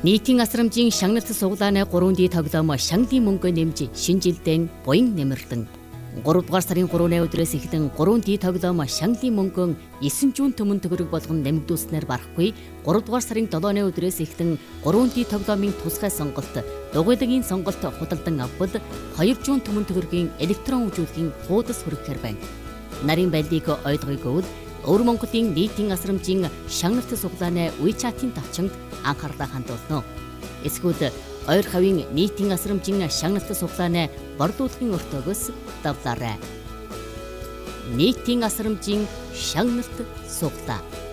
Нийтийн асрамжийн шагналт суглааны 3D тоглоом Шангадын мөнгө нэмж шинэ жилдээ буян нэмэрлэн 3 дугаар сарын 3-ны өдрөөс эхлэн 3D тоглоом Шангадын мөнгөн 9 зуун төмөн төгрөг болгон нэмэгдүүлснээр барахгүй 3 дугаар сарын 7-ны өдрөөс эхлэн 3D тоглоомын тусгай сонголт дугуйлагын сонголт худалдан авбал 2 зуун төмөн төгрөгийн электрон үжүүлгийн хуудас хүрэхээр байна. Нарийн байлдыг ойлгоё гэвэл Өвөр Монголын нийтийн асрамжийн шагналт суглааны WeChat-ийн тавчинд анхаарлаа хандуулно. Эсвэл ойр хавийн нийтийн асрамжийн шагналт суглааны борлуулалтын өртөөгөөс давлаарай. Нийтийн асрамжийн шагналт суглаа.